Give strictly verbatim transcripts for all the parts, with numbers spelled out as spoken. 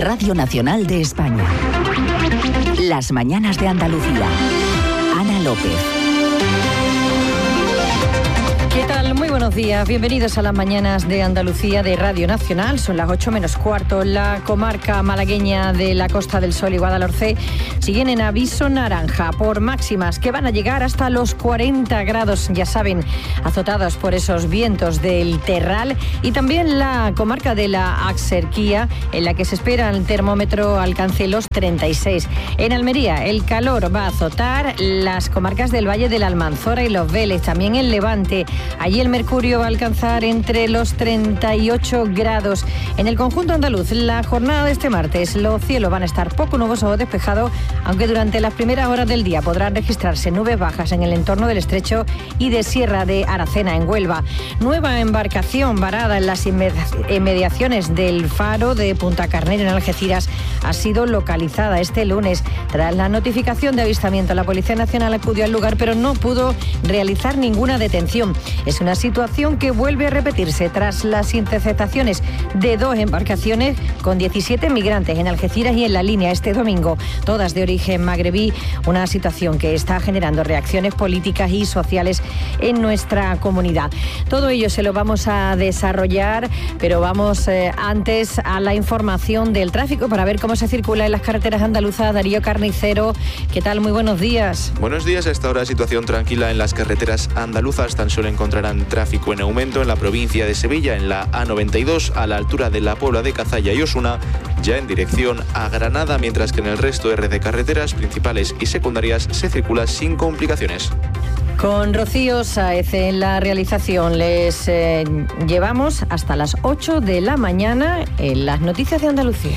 Radio Nacional de España. Las mañanas de Andalucía. Ana López. ¿Qué tal? Muy buenos días. Bienvenidos a las mañanas de Andalucía de Radio Nacional. Son las ocho menos cuarto. La comarca malagueña de la Costa del Sol y Guadalhorce siguen en aviso naranja por máximas que van a llegar hasta los cuarenta grados, ya saben, azotados por esos vientos del Terral, y también la comarca de la Axerquía, en la que se espera el termómetro alcance los treinta y seis. En Almería el calor va a azotar las comarcas del Valle de la Almanzora y Los Vélez, también en Levante. Allí el mercurio va a alcanzar entre los treinta y ocho grados. En el conjunto andaluz, la jornada de este martes, los cielos van a estar poco nubosos o despejados, aunque durante las primeras horas del día podrán registrarse nubes bajas en el entorno del estrecho y de Sierra de Aracena, en Huelva. Nueva embarcación varada en las inmediaciones del faro de Punta Carnero, en Algeciras, ha sido localizada este lunes. Tras la notificación de avistamiento, la Policía Nacional acudió al lugar, pero no pudo realizar ninguna detención. Es una situación que vuelve a repetirse tras las interceptaciones de dos embarcaciones con diecisiete migrantes en Algeciras y en La Línea este domingo, todas de origen magrebí, una situación que está generando reacciones políticas y sociales en nuestra comunidad. Todo ello se lo vamos a desarrollar, pero vamos eh, antes a la información del tráfico para ver cómo se circula en las carreteras andaluzas. Darío Carnicero, ¿qué tal? Muy buenos días. Buenos días. A esta hora situación tranquila en las carreteras andaluzas. Tan solo encontrarán tráfico en aumento en la provincia de Sevilla, en la A noventa y dos, a la altura de la Puebla de Cazalla y Osuna, ya en dirección a Granada, mientras que en el resto de carreteras principales y secundarias se circula sin complicaciones. Con Rocío Sáez en la realización les eh, llevamos hasta las ocho de la mañana en las noticias de Andalucía.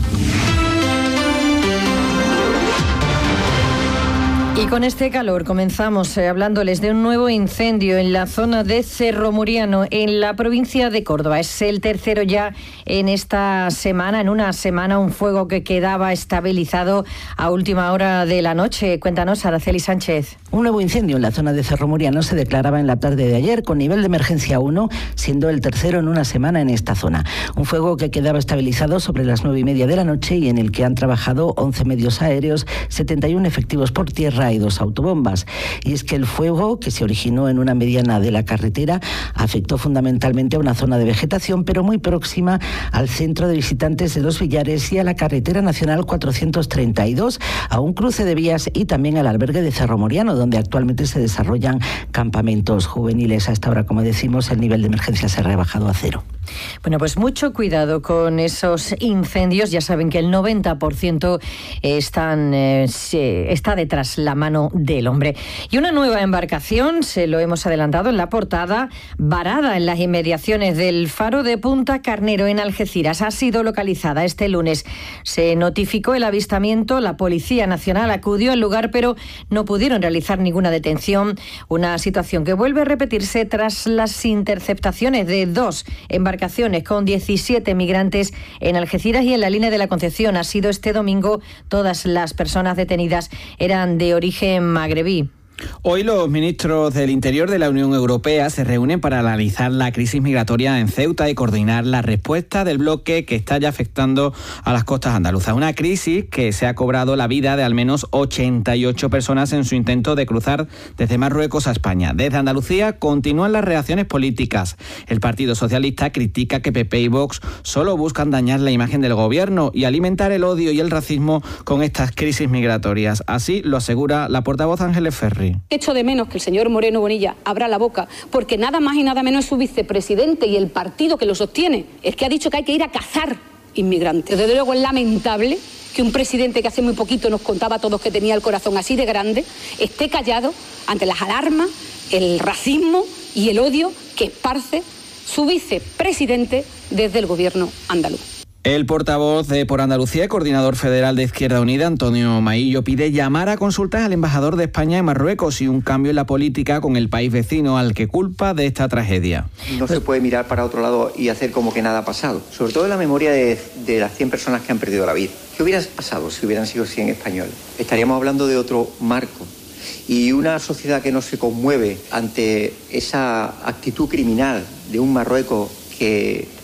Y con este calor comenzamos eh, hablándoles de un nuevo incendio en la zona de Cerro Muriano, en la provincia de Córdoba. Es el tercero ya en esta semana, en una semana, un fuego que quedaba estabilizado a última hora de la noche. Cuéntanos, Araceli Sánchez. Un nuevo incendio en la zona de Cerro Muriano se declaraba en la tarde de ayer con nivel de emergencia uno, siendo el tercero en una semana en esta zona. Un fuego que quedaba estabilizado sobre las nueve y media de la noche y en el que han trabajado once medios aéreos, setenta y uno efectivos por tierra y dos autobombas. Y es que el fuego, que se originó en una mediana de la carretera, afectó fundamentalmente a una zona de vegetación, pero muy próxima al centro de visitantes de Los Villares y a la carretera nacional cuatrocientos treinta y dos, a un cruce de vías y también al albergue de Cerro Muriano, donde actualmente se desarrollan campamentos juveniles. A esta hora, como decimos, el nivel de emergencia se ha rebajado a cero. Bueno, pues mucho cuidado con esos incendios. Ya saben que el noventa por ciento están, eh, se, está detrás la mano del hombre. Y una nueva embarcación, se lo hemos adelantado en la portada, varada en las inmediaciones del faro de Punta Carnero, en Algeciras, ha sido localizada este lunes. Se notificó el avistamiento, la Policía Nacional acudió al lugar, pero no pudieron realizar ninguna detención. Una situación que vuelve a repetirse tras las interceptaciones de dos embarcaciones con diecisiete migrantes en Algeciras y en la Línea de la Concepción. Ha sido este domingo. Todas las personas detenidas eran de origen magrebí. Hoy los ministros del Interior de la Unión Europea se reúnen para analizar la crisis migratoria en Ceuta y coordinar la respuesta del bloque que está ya afectando a las costas andaluzas. Una crisis que se ha cobrado la vida de al menos ochenta y ocho personas en su intento de cruzar desde Marruecos a España. Desde Andalucía continúan las reacciones políticas. El Partido Socialista critica que P P y Vox solo buscan dañar la imagen del gobierno y alimentar el odio y el racismo con estas crisis migratorias. Así lo asegura la portavoz Ángeles Ferri. Echo de menos que el señor Moreno Bonilla abra la boca, porque nada más y nada menos es su vicepresidente y el partido que lo sostiene el que ha dicho que hay que ir a cazar inmigrantes. Desde luego es lamentable que un presidente que hace muy poquito nos contaba a todos que tenía el corazón así de grande esté callado ante las alarmas, el racismo y el odio que esparce su vicepresidente desde el gobierno andaluz. El portavoz de Por Andalucía, coordinador federal de Izquierda Unida, Antonio Maillo, pide llamar a consultas al embajador de España en Marruecos y un cambio en la política con el país vecino al que culpa de esta tragedia. No se puede mirar para otro lado y hacer como que nada ha pasado, sobre todo en la memoria de, de las cien personas que han perdido la vida. ¿Qué hubiera pasado si hubieran sido cien españoles? Estaríamos hablando de otro marco. Y una sociedad que no se conmueve ante esa actitud criminal de un Marruecos que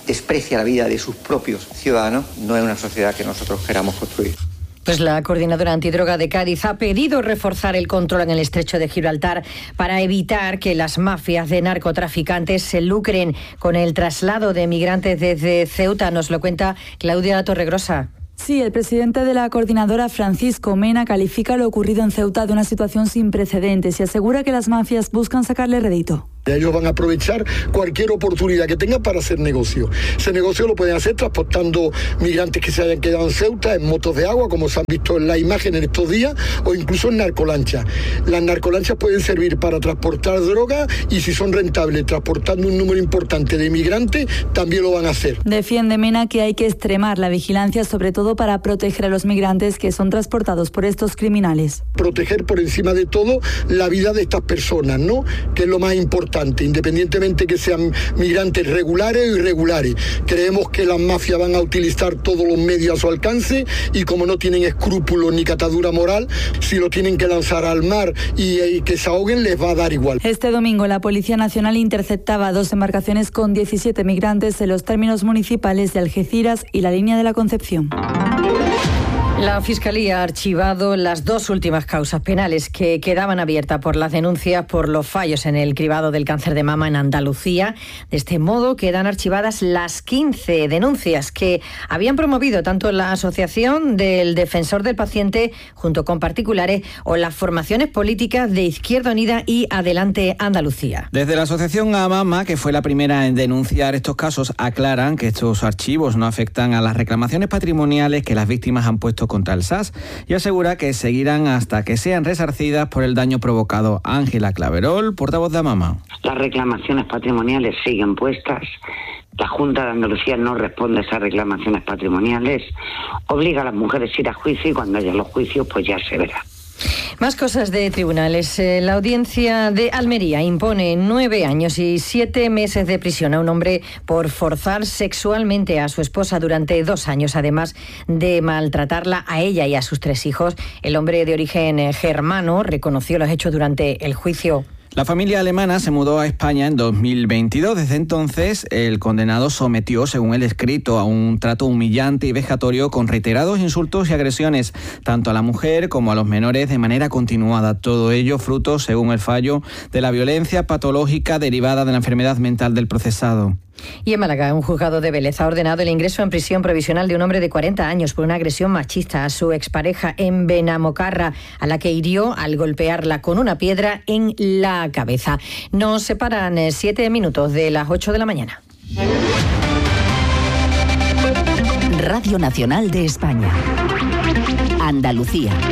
desprecia la vida de sus propios ciudadanos, no es una sociedad que nosotros queramos construir. Pues la coordinadora antidroga de Cádiz ha pedido reforzar el control en el estrecho de Gibraltar para evitar que las mafias de narcotraficantes se lucren con el traslado de migrantes desde Ceuta. Nos lo cuenta Claudia Torregrosa. Sí, el presidente de la coordinadora, Francisco Mena, califica lo ocurrido en Ceuta de una situación sin precedentes y asegura que las mafias buscan sacarle rédito. Ellos van a aprovechar cualquier oportunidad que tengan para hacer negocio. Ese negocio lo pueden hacer transportando migrantes que se hayan quedado en Ceuta en motos de agua, como se han visto en la imagen en estos días, o incluso en narcolanchas. Las narcolanchas pueden servir para transportar droga y si son rentables transportando un número importante de migrantes, también lo van a hacer. Defiende Mena que hay que extremar la vigilancia, sobre todo para proteger a los migrantes que son transportados por estos criminales. Proteger por encima de todo la vida de estas personas, ¿no? Que es lo más importante. Independientemente que sean migrantes regulares o irregulares. Creemos que las mafias van a utilizar todos los medios a su alcance y como no tienen escrúpulos ni catadura moral, si lo tienen que lanzar al mar y, y que se ahoguen, les va a dar igual. Este domingo la Policía Nacional interceptaba dos embarcaciones con diecisiete migrantes en los términos municipales de Algeciras y la Línea de la Concepción. La Fiscalía ha archivado las dos últimas causas penales que quedaban abiertas por las denuncias por los fallos en el cribado del cáncer de mama en Andalucía. De este modo quedan archivadas las quince denuncias que habían promovido tanto la Asociación del Defensor del Paciente junto con particulares o las formaciones políticas de Izquierda Unida y Adelante Andalucía. Desde la Asociación AMAMA, que fue la primera en denunciar estos casos, aclaran que estos archivos no afectan a las reclamaciones patrimoniales que las víctimas han puesto contra el S A S y asegura que seguirán hasta que sean resarcidas por el daño provocado. Ángela Claverol, portavoz de AMAMA. Las reclamaciones patrimoniales siguen puestas. La Junta de Andalucía no responde a esas reclamaciones patrimoniales, obliga a las mujeres a ir a juicio y cuando haya los juicios pues ya se verá. Más cosas de tribunales. La audiencia de Almería impone nueve años y siete meses de prisión a un hombre por forzar sexualmente a su esposa durante dos años, además de maltratarla a ella y a sus tres hijos. El hombre de origen germano reconoció los hechos durante el juicio. La familia alemana se mudó a España en dos mil veintidós. Desde entonces, el condenado sometió, según el escrito, a un trato humillante y vejatorio con reiterados insultos y agresiones, tanto a la mujer como a los menores, de manera continuada. Todo ello fruto, según el fallo, de la violencia patológica derivada de la enfermedad mental del procesado. Y en Málaga, un juzgado de Vélez ha ordenado el ingreso en prisión provisional de un hombre de cuarenta años por una agresión machista a su expareja en Benamocarra, a la que hirió al golpearla con una piedra en la cabeza. Nos separan siete minutos de las ocho de la mañana. Radio Nacional de España. Andalucía.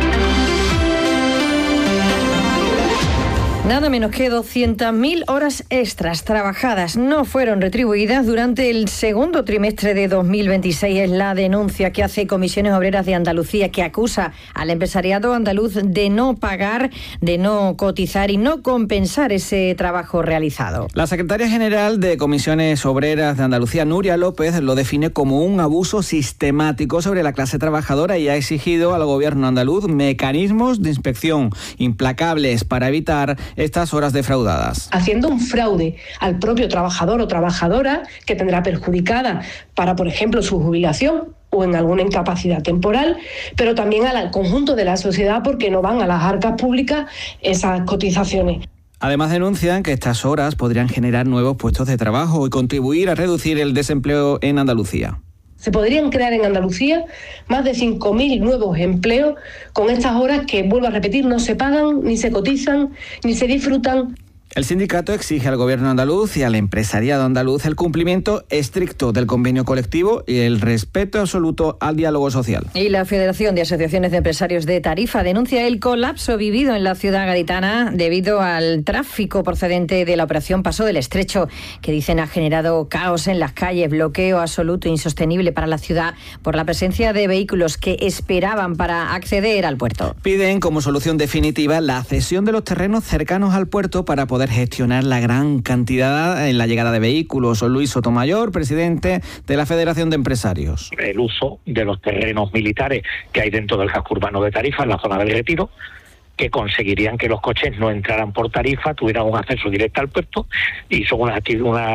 Nada menos que doscientas mil horas extras trabajadas no fueron retribuidas durante el segundo trimestre de dos mil veintiséis. Es la denuncia que hace Comisiones Obreras de Andalucía, que acusa al empresariado andaluz de no pagar, de no cotizar y no compensar ese trabajo realizado. La secretaria general de Comisiones Obreras de Andalucía, Nuria López, lo define como un abuso sistemático sobre la clase trabajadora y ha exigido al gobierno andaluz mecanismos de inspección implacables para evitar estas horas defraudadas. Haciendo un fraude al propio trabajador o trabajadora que tendrá perjudicada para, por ejemplo, su jubilación o en alguna incapacidad temporal, pero también al conjunto de la sociedad porque no van a las arcas públicas esas cotizaciones. Además denuncian que estas horas podrían generar nuevos puestos de trabajo y contribuir a reducir el desempleo en Andalucía. Se podrían crear en Andalucía más de cinco mil nuevos empleos con estas horas que, vuelvo a repetir, no se pagan, ni se cotizan, ni se disfrutan. El sindicato exige al gobierno andaluz y al empresariado andaluz el cumplimiento estricto del convenio colectivo y el respeto absoluto al diálogo social. Y la Federación de Asociaciones de Empresarios de Tarifa denuncia el colapso vivido en la ciudad gaditana debido al tráfico procedente de la operación Paso del Estrecho, que dicen ha generado caos en las calles, bloqueo absoluto e insostenible para la ciudad por la presencia de vehículos que esperaban para acceder al puerto. Piden como solución definitiva la cesión de los terrenos cercanos al puerto para poder gestionar la gran cantidad en la llegada de vehículos. Luis Sotomayor, presidente de la Federación de Empresarios. El uso de los terrenos militares que hay dentro del casco urbano de Tarifa, en la zona del Retiro, que conseguirían que los coches no entraran por Tarifa, tuvieran un acceso directo al puerto, y son una, una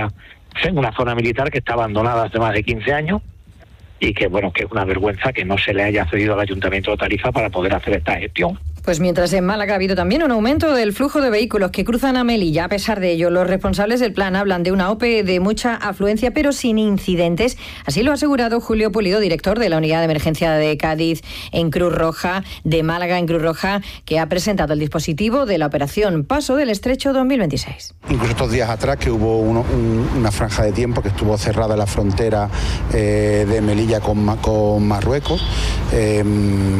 en una zona militar que está abandonada hace más de quince años y que, bueno, que es una vergüenza que no se le haya cedido al Ayuntamiento de Tarifa para poder hacer esta gestión. Pues mientras en Málaga ha habido también un aumento del flujo de vehículos que cruzan a Melilla. A pesar de ello, los responsables del plan hablan de una O P E de mucha afluencia, pero sin incidentes. Así lo ha asegurado Julio Pulido, director de la Unidad de Emergencia de Cádiz en Cruz Roja, de Málaga en Cruz Roja, que ha presentado el dispositivo de la operación Paso del Estrecho dos mil veintiséis. Incluso estos días atrás, que hubo uno, un, una franja de tiempo que estuvo cerrada la frontera eh, de Melilla con, con Marruecos, eh,